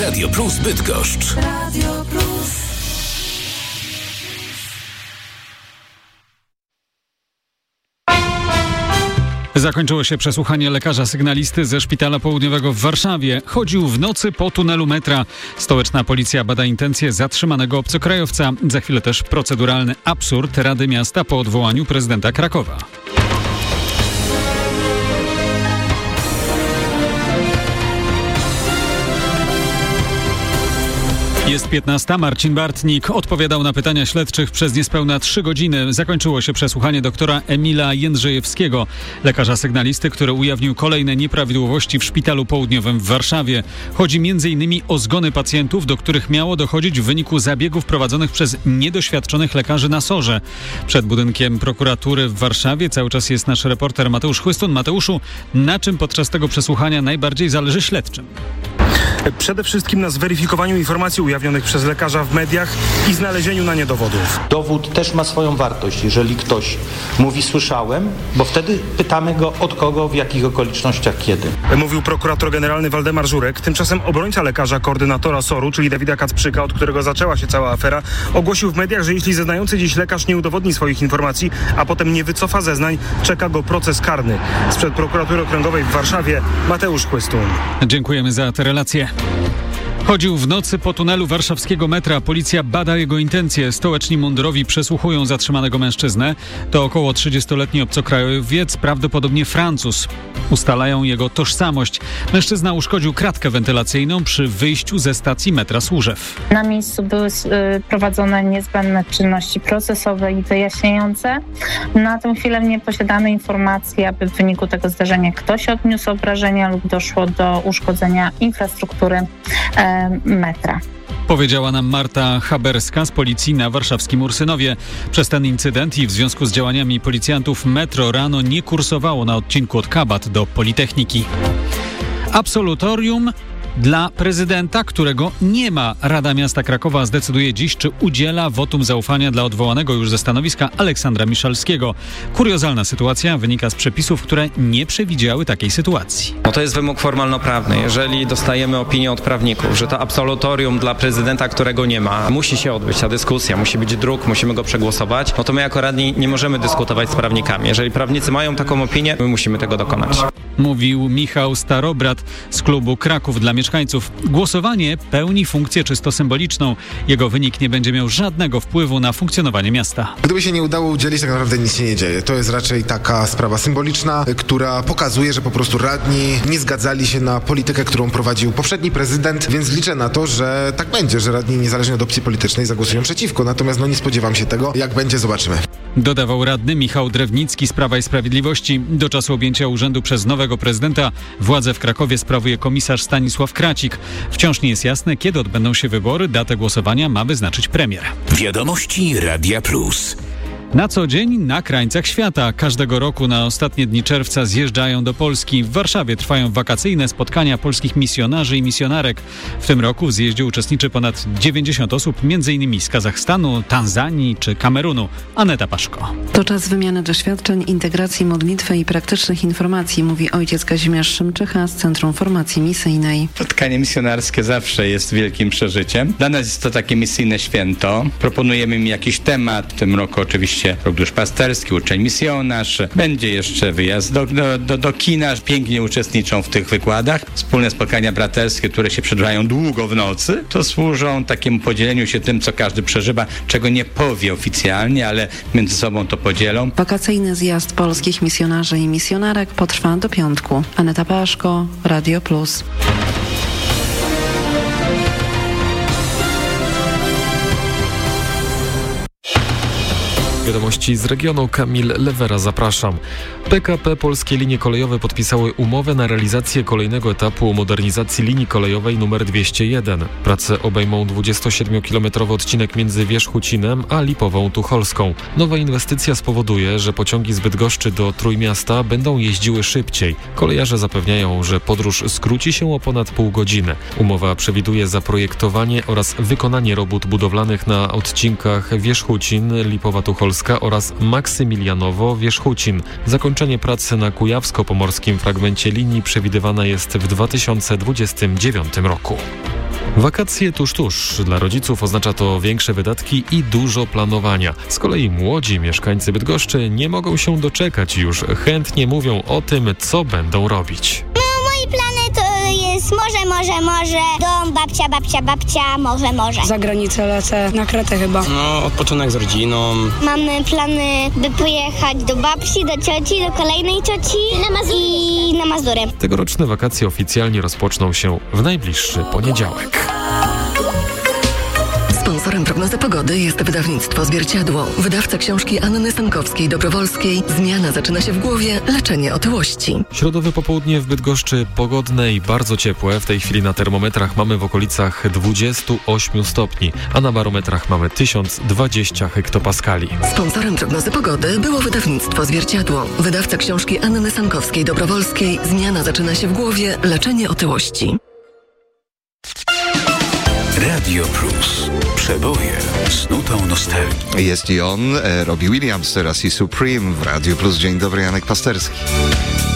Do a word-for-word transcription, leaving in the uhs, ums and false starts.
Radio Plus Bydgoszcz. Radio Plus. Zakończyło się przesłuchanie lekarza sygnalisty ze Szpitala Południowego w Warszawie. Chodził w nocy po tunelu metra. Stołeczna policja bada intencje zatrzymanego obcokrajowca. Za chwilę też proceduralny absurd Rady Miasta po odwołaniu prezydenta Krakowa. Jest piętnasta. Marcin Bartnik odpowiadał na pytania śledczych przez niespełna trzy godziny. Zakończyło się przesłuchanie doktora Emila Jędrzejewskiego, lekarza sygnalisty, który ujawnił kolejne nieprawidłowości w Szpitalu Południowym w Warszawie. Chodzi między innymi o zgony pacjentów, do których miało dochodzić w wyniku zabiegów prowadzonych przez niedoświadczonych lekarzy na sorze. Przed budynkiem prokuratury w Warszawie cały czas jest nasz reporter Mateusz Chłystun. Mateuszu, na czym podczas tego przesłuchania najbardziej zależy śledczym? Przede wszystkim na zweryfikowaniu informacji ujawnionych przez lekarza w mediach i znalezieniu na nie dowodów. Dowód też ma swoją wartość, jeżeli ktoś mówi słyszałem, bo wtedy pytamy go od kogo, w jakich okolicznościach, kiedy. Mówił prokurator generalny Waldemar Żurek. Tymczasem obrońca lekarza koordynatora soru, czyli Dawida Kacprzyka, od którego zaczęła się cała afera, ogłosił w mediach, że jeśli zeznający dziś lekarz nie udowodni swoich informacji, a potem nie wycofa zeznań, czeka go proces karny. Sprzed prokuratury okręgowej w Warszawie Mateusz Chłystun. Dziękujemy za te relacje. Chodził w nocy po tunelu warszawskiego metra. Policja bada jego intencje. Stołeczni mundurowi przesłuchują zatrzymanego mężczyznę. To około trzydziestoletni obcokrajowiec, prawdopodobnie Francuz. Ustalają jego tożsamość. Mężczyzna uszkodził kratkę wentylacyjną przy wyjściu ze stacji metra Służew. Na miejscu były y, prowadzone niezbędne czynności procesowe i wyjaśniające. Na tę chwilę nie posiadamy informacji, aby w wyniku tego zdarzenia ktoś odniósł obrażenia lub doszło do uszkodzenia infrastruktury y, metra. Powiedziała nam Marta Haberska z policji na warszawskim Ursynowie. Przez ten incydent i w związku z działaniami policjantów metro rano nie kursowało na odcinku od Kabat do Politechniki. Absolutorium dla prezydenta, którego nie ma. Rada Miasta Krakowa zdecyduje dziś, czy udziela wotum zaufania dla odwołanego już ze stanowiska Aleksandra Miszalskiego. Kuriozalna sytuacja wynika z przepisów, które nie przewidziały takiej sytuacji. No to jest wymóg formalno-prawny. Jeżeli dostajemy opinię od prawników, że to absolutorium dla prezydenta, którego nie ma, musi się odbyć ta dyskusja, musi być druk, musimy go przegłosować, no to my jako radni nie możemy dyskutować z prawnikami. Jeżeli prawnicy mają taką opinię, my musimy tego dokonać. Mówił Michał Starobrat z klubu Kraków dla mieszkańców. Głosowanie pełni funkcję czysto symboliczną. Jego wynik nie będzie miał żadnego wpływu na funkcjonowanie miasta. Gdyby się nie udało udzielić, tak naprawdę nic się nie dzieje. To jest raczej taka sprawa symboliczna, która pokazuje, że po prostu radni nie zgadzali się na politykę, którą prowadził poprzedni prezydent, więc liczę na to, że tak będzie, że radni niezależnie od opcji politycznej zagłosują przeciwko. Natomiast no nie spodziewam się tego. Jak będzie, zobaczymy. Dodawał radny Michał Drewnicki z Prawa i Sprawiedliwości. Do czasu objęcia urzędu przez nowego prezydenta władzę w Krakowie sprawuje komisarz Stanisław Kracik. Wciąż nie jest jasne, kiedy odbędą się wybory. Datę głosowania ma wyznaczyć premier. Wiadomości Radia Plus. Na co dzień na krańcach świata. Każdego roku na ostatnie dni czerwca zjeżdżają do Polski. W Warszawie trwają wakacyjne spotkania polskich misjonarzy i misjonarek. W tym roku w zjeździe uczestniczy ponad dziewięćdziesiąt osób, m.in. z Kazachstanu, Tanzanii czy Kamerunu. Aneta Paszko. To czas wymiany doświadczeń, integracji, modlitwy i praktycznych informacji, mówi ojciec Kazimierz Szymczycha z Centrum Formacji Misyjnej. Spotkanie misjonarskie zawsze jest wielkim przeżyciem. Dla nas jest to takie misyjne święto. Proponujemy im jakiś temat. W tym roku oczywiście rok duszpasterski, uczeń misjonarz. Będzie jeszcze wyjazd do, do, do, do kina. Pięknie uczestniczą w tych wykładach. Wspólne spotkania braterskie, które się przeżywają długo w nocy, to służą takiemu podzieleniu się tym, co każdy przeżywa, czego nie powie oficjalnie, ale między sobą to podzielą. Wakacyjny zjazd polskich misjonarzy i misjonarek potrwa do piątku. Aneta Paszko, Radio Plus. Wiadomości z regionu. Kamil Lewera, zapraszam. P K P Polskie Linie Kolejowe podpisały umowę na realizację kolejnego etapu modernizacji linii kolejowej nr dwieście jeden. Prace obejmą dwudziestosiedmiokilometrowy odcinek między Wierzchucinem a Lipową Tucholską. Nowa inwestycja spowoduje, że pociągi z Bydgoszczy do Trójmiasta będą jeździły szybciej. Kolejarze zapewniają, że podróż skróci się o ponad pół godziny. Umowa przewiduje zaprojektowanie oraz wykonanie robót budowlanych na odcinkach Wierzchucin, Lipowa Tucholska oraz Maksymilianowo-Wierzchucin. Zakończenie pracy na kujawsko-pomorskim fragmencie linii przewidywane jest w dwa tysiące dwudziestym dziewiątym roku. Wakacje tuż, tuż. Dla rodziców oznacza to większe wydatki i dużo planowania. Z kolei młodzi mieszkańcy Bydgoszczy nie mogą się doczekać, już chętnie mówią o tym, co będą robić. No, moje plany to jest morze, morze, morze, dom, babcia, babcia, babcia, morze, morze. Za granicę lecę, na Kretę chyba. No, odpoczynek z rodziną. Mamy plany, by pojechać do babci, do cioci, do kolejnej cioci na Mazury. i na Mazury. Tegoroczne wakacje oficjalnie rozpoczną się w najbliższy poniedziałek. Sponsorem prognozy pogody jest wydawnictwo Zwierciadło. Wydawca książki Anny Sankowskiej-Dobrowolskiej. Zmiana zaczyna się w głowie, leczenie otyłości. Środowe popołudnie w Bydgoszczy pogodne i bardzo ciepłe. W tej chwili na termometrach mamy w okolicach dwadzieścia osiem stopni, a na barometrach mamy tysiąc dwadzieścia hektopaskali. Sponsorem prognozy pogody było wydawnictwo Zwierciadło. Wydawca książki Anny Sankowskiej-Dobrowolskiej. Zmiana zaczyna się w głowie, leczenie otyłości. Radio Plus. Przeboje z nutą nostalgii. Jest i on, Robbie Williams, teraz i Supreme w Radio Plus. Dzień dobry, Janek Pasterski.